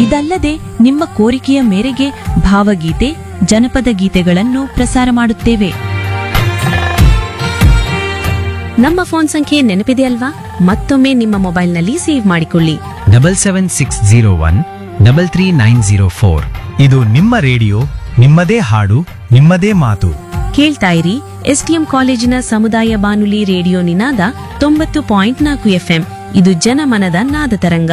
ಇದಲ್ಲದೆ ನಿಮ್ಮ ಕೋರಿಕೆಯ ಮೇರೆಗೆ ಭಾವಗೀತೆ ಜನಪದ ಗೀತೆಗಳನ್ನು ಪ್ರಸಾರ ಮಾಡುತ್ತೇವೆ. ನಮ್ಮ ಫೋನ್ ಸಂಖ್ಯೆ ನೆನಪಿದೆಯಲ್ವಾ? ಮತ್ತೊಮ್ಮೆ ನಿಮ್ಮ ಮೊಬೈಲ್ನಲ್ಲಿ ಸೇವ್ ಮಾಡಿಕೊಳ್ಳಿ. 77601 ಇದು ನಿಮ್ಮ ರೇಡಿಯೋ, ನಿಮ್ಮದೇ ಹಾಡು, ನಿಮ್ಮದೇ ಮಾತು. ಕೇಳ್ತಾ ಇರಿ ಎಸ್ಟಿಎಂ ಕಾಲೇಜಿನ ಸಮುದಾಯ ಬಾನುಲಿ ರೇಡಿಯೋ ನಿನಾದ 90.4 FM. ಇದು ಜನಮನದ ನಾದ ತರಂಗ.